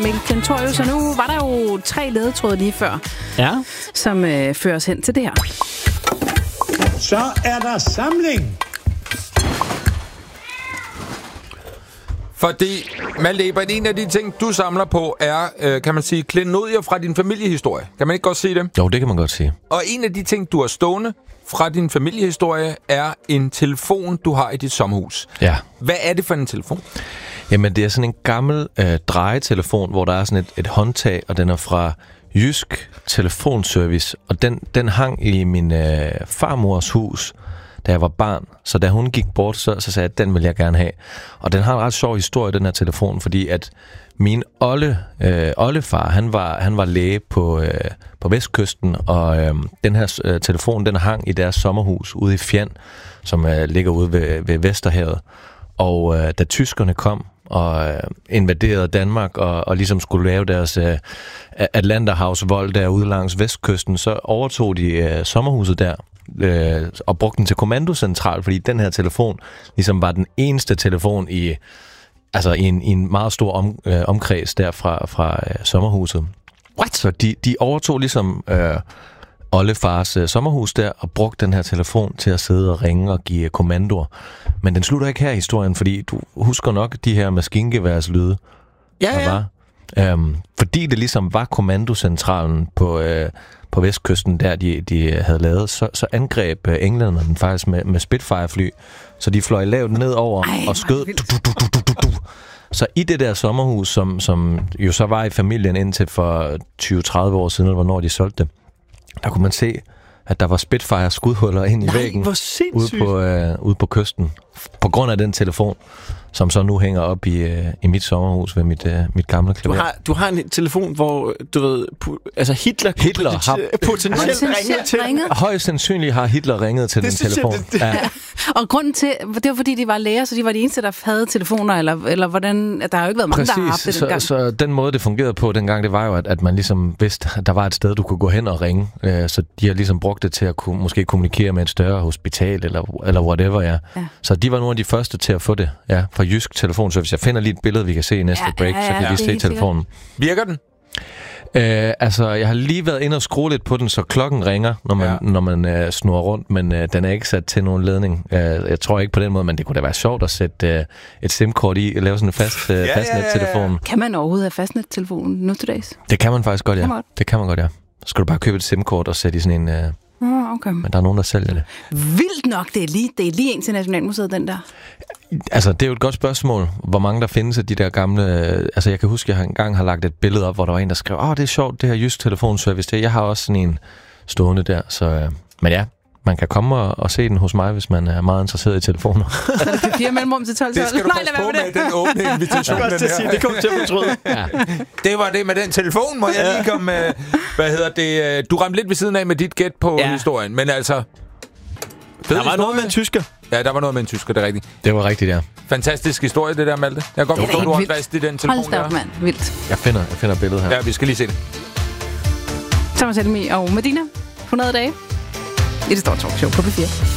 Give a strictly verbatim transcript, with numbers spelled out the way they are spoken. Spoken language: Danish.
Mikkel Klintorius, og nu var der jo tre ledetråde lige før, ja. som øh, fører os hen til det her. Så er der samling. Fordi, Malte Ebert, en af de ting, du samler på, er, øh, kan man sige, klenodier fra din familiehistorie. Kan man ikke godt sige det? Jo, det kan man godt sige. Og en af de ting, du har stående fra din familiehistorie, er en telefon, du har i dit sommerhus. Ja. Hvad er det for en telefon? Jamen, det er sådan en gammel øh, drejetelefon, hvor der er sådan et, et håndtag, og den er fra Jysk Telefonservice. Og den, den hang i min øh, farmors hus, da jeg var barn. Så da hun gik bort, så, så sagde jeg, at den vil jeg gerne have. Og den har en ret sjov historie, den her telefon, fordi at min olle, øh, oldefar, han var, han var læge på, øh, på Vestkysten, og øh, den her øh, telefon, den hang i deres sommerhus ude i Fjand, som øh, ligger ude ved, ved Vesterhavet. Og øh, da tyskerne kom og øh, invaderede Danmark og, og ligesom skulle lave deres øh, Atlanterhavsvold derude langs Vestkysten, så overtog de øh, sommerhuset der øh, og brugte den til kommandocentral, fordi den her telefon ligesom var den eneste telefon i, altså i, en, i en meget stor om, øh, omkreds der fra, fra øh, sommerhuset. What? Så de, de overtog ligesom øh, oldefars øh, sommerhus der og brugte den her telefon til at sidde og ringe og give øh, kommandoer. Men den slutter ikke her i historien, fordi du husker nok de her maskingeværslyde, ja, der var. Øhm, fordi det ligesom var kommandocentralen på, øh, på Vestkysten, der de, de havde lavet, så, så angreb øh, englænderne den faktisk med, med Spitfire-fly. Så de fløj lavt ned over Ej, og skød. Du, du, du, du, du, du. Så i det der sommerhus, som, som jo så var i familien indtil for tyve til tredive år siden, hvornår de solgte det, der kunne man se, at der var Spitfire skudhuller ind i Nej, væggen ude på, øh, ude på kysten. På grund af den telefon, som så nu hænger op i, øh, i mit sommerhus ved mit, øh, mit gamle klaver. Du har, du har en telefon, hvor du ved, pu- altså Hitler, Hitler har potentielt ringet til. Højst sandsynligt har Hitler ringet til det den telefon. Jeg, det, det. Ja. Og grunden til, det var fordi de var læger, så de var de eneste, der havde telefoner, eller, eller hvordan, der har jo ikke været mange, Præcis, der har haft det så, dengang. så den måde, det fungerede på dengang, det var jo, at, at man ligesom vidste, at der var et sted, du kunne gå hen og ringe. Øh, så de har ligesom brugt det til at kunne, måske kommunikere med et større hospital, eller, eller whatever, ja. ja. Så de var nogle af de første til at få det, ja, fra Jysk Telefonservice. Jeg finder lige et billede, vi kan se i næste ja, break, ja, ja, så kan ja, vi se telefonen. Virker den? Øh, altså, jeg har lige været inde og skrue lidt på den, så klokken ringer, når man, ja. når man øh, snurrer rundt, men øh, den er ikke sat til nogen ledning. Øh, jeg tror ikke på den måde, men det kunne da være sjovt at sætte øh, et SIM-kort i og lave sådan en fast øh, ja, fastnet-telefon. Ja, ja, ja. Kan man overhovedet have fastnet-telefon nu til dags? Det kan man faktisk godt, ja. Kan det kan man godt, ja. Så skal du bare købe et SIM-kort og sætte i sådan en... Øh, Oh, okay. Men der er nogen, der sælger det. Vildt nok, det er lige, det er lige ind til Nationalmuseet, den der. Altså, det er jo et godt spørgsmål, hvor mange der findes af de der gamle... Altså, jeg kan huske, at jeg engang har lagt et billede op, hvor der var en, der skrev, åh, oh, det er sjovt, det her Jysk Telefonservice. Det. Jeg har også sådan en stående der, så... Men ja, man kan komme og, og se den hos mig, hvis man er meget interesseret i telefoner. Så er det fire mellemrum til tolv. Det skal du Nej, passe på med, med den åbne invitation. Jeg skal sige, det kommer til at fortryde. Ja. Det var det med den telefon, må jeg lige komme med. Hvad hedder det? Du ramte lidt ved siden af med dit gæt på ja. historien, men altså... Der var historie. Noget med en tysker. Ja, der var noget med en tysker, det er rigtigt. Det var rigtigt, ja. Fantastisk historie, det der, Malte. Jeg kan godt forstå, du har fast i den telefon. Hold da, mand. Vildt. Jeg finder, jeg finder billedet her. Ja, vi skal lige se det. Thomas Helmi og Medina. hundrede dage. I det store talkshow på P fire.